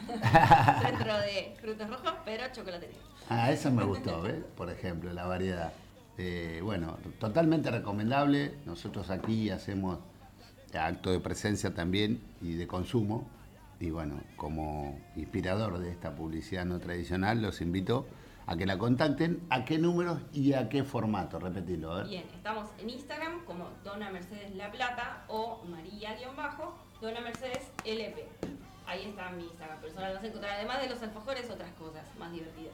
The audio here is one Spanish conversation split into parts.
Centro de frutos rojos, pero chocolatería. Ah, eso me gustó, ¿ves? Por ejemplo, la variedad. Bueno, totalmente recomendable. Nosotros aquí hacemos acto de presencia también y de consumo. Y bueno, como inspirador de esta publicidad no tradicional, los invito a que la contacten. ¿A qué números y a qué formato? Repetilo, a ver. Bien, estamos en Instagram como Dona Mercedes La Plata o María-Dona Mercedes LP. Ahí está mi Instagram personal. Vas a encontrar, además de los alfajores, otras cosas más divertidas.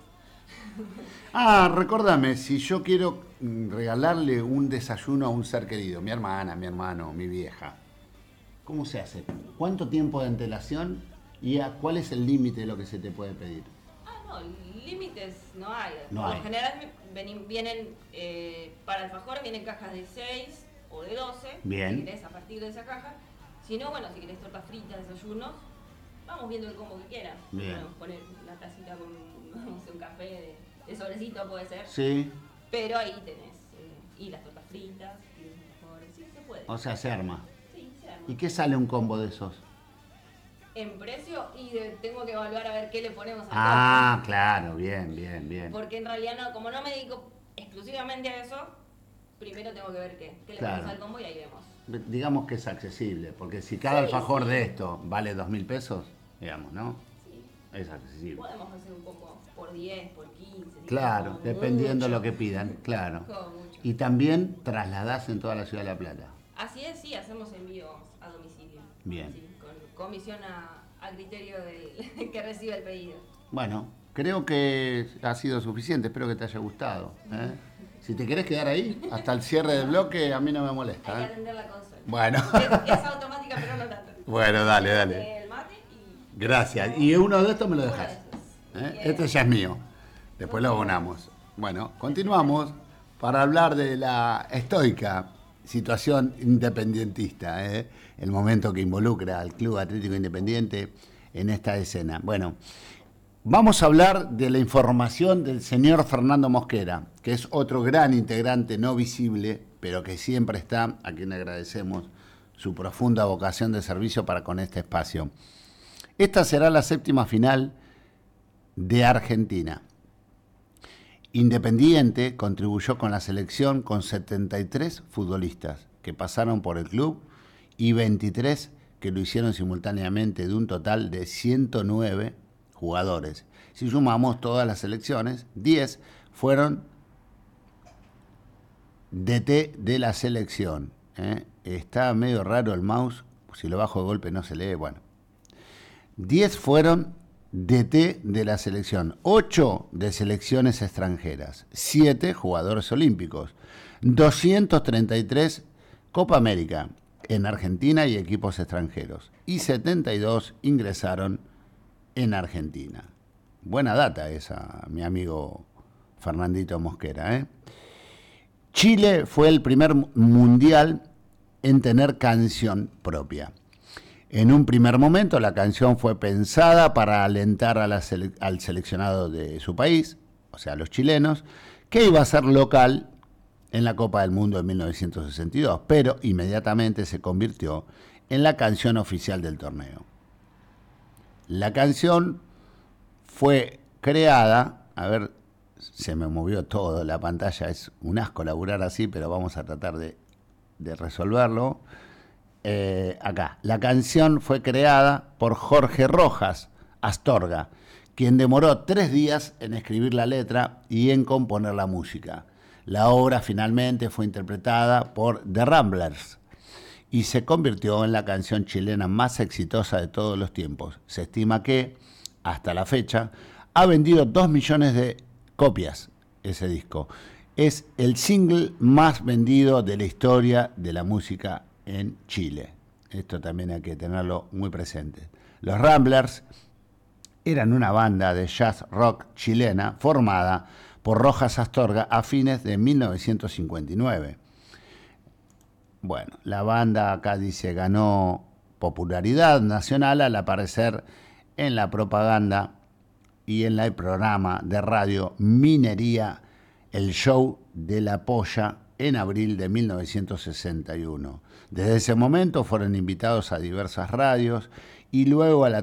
Ah, recordame, si yo quiero regalarle un desayuno a un ser querido, mi hermana, mi hermano, mi vieja, ¿cómo se hace? ¿Cuánto tiempo de antelación y cuál es el límite de lo que se te puede pedir? No, límites no hay. No Por hay. lo general vienen, para alfajores vienen cajas de 6 o de 12. Bien. Si querés, a partir de esa caja. Si no, bueno, si querés tortas fritas, desayunos, vamos viendo el combo que quieras. Bien. Bueno, poner una tacita con, no sé, un café de sobrecito puede ser. Sí. Pero ahí tenés, y las tortas fritas, y los alfajores, sí, se puede. O sea, se arma. Sí, se arma. ¿Y qué sale un combo de esos? En precio, tengo que evaluar a ver qué le ponemos al Ah, combo. claro, bien, bien, bien. Porque en realidad no, como no me dedico exclusivamente a eso, primero tengo que ver qué le Claro. ponemos al combo y ahí vemos. Digamos que es accesible, porque si cada Sí, alfajor sí. de esto vale 2.000 pesos, digamos, ¿no? Sí. Es accesible. Podemos hacer un combo por 10, por 15. Claro, como dependiendo mucho. lo que pidan, claro. Como mucho. Y también trasladás en toda la ciudad de La Plata. Así es, sí, hacemos envíos a domicilio. Bien. Sí, con comisión a criterio del que recibe el pedido. Bueno, creo que ha sido suficiente, espero que te haya gustado. ¿Eh? Si te querés quedar ahí, hasta el cierre del bloque, a mí no me Hay molesta. que ¿eh? atender la consola. Bueno. Es automática, pero no tanto. Bueno, dale, dale. El mate y... Gracias. Y uno de estos me lo Uno dejas. de esos. ¿Eh? Bien. Este ya es mío. Después lo abonamos. Bueno, continuamos para hablar de la estoica situación independientista, ¿eh? El momento que involucra al Club Atlético Independiente en esta escena. Bueno, vamos a hablar de la información del señor Fernando Mosquera, que es otro gran integrante no visible, pero que siempre está, a quien agradecemos su profunda vocación de servicio para con este espacio. Esta será la 7ª final de Argentina. Independiente contribuyó con la selección con 73 futbolistas que pasaron por el club y 23 que lo hicieron simultáneamente, de un total de 109 jugadores. Si sumamos todas las selecciones, 10 fueron DT de la selección. Está medio raro el mouse, si lo bajo de golpe no se lee, bueno. 10 fueron DT de la selección, 8 de selecciones extranjeras, 7 jugadores olímpicos, 233 Copa América en Argentina y equipos extranjeros, y 72 ingresaron en Argentina. Buena data esa, mi amigo Fernandito Mosquera, ¿eh? Chile fue el primer mundial en tener canción propia. En un primer momento la canción fue pensada para alentar a al seleccionado de su país, o sea, los chilenos, que iba a ser local en la Copa del Mundo de 1962, pero inmediatamente se convirtió en la canción oficial del torneo. La canción fue creada, a ver, se me movió todo, la pantalla es un asco laburar así, pero vamos a tratar de resolverlo. Acá, la canción fue creada por Jorge Rojas Astorga, quien demoró 3 días en escribir la letra y en componer la música. La obra finalmente fue interpretada por The Ramblers y se convirtió en la canción chilena más exitosa de todos los tiempos. Se estima que, hasta la fecha, ha vendido 2 millones de copias ese disco. Es el single más vendido de la historia de la música en Chile. Esto también hay que tenerlo muy presente. Los Ramblers eran una banda de jazz rock chilena formada por Rojas Astorga a fines de 1959. Bueno, la banda acá dice ganó popularidad nacional al aparecer en la propaganda y en el programa de radio Minería, el show de la polla, en abril de 1961. Desde ese momento fueron invitados a diversas radios y luego a la